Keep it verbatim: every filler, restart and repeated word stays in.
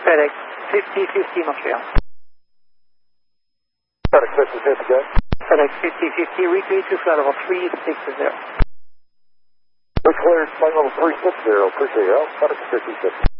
FedEx fifty fifty Montreal. FedEx fifty fifty, go. FedEx fifty fifty, retreat to flight level three six zero. We're cleared, flight level three six zero, appreciate it. FedEx fifty fifty.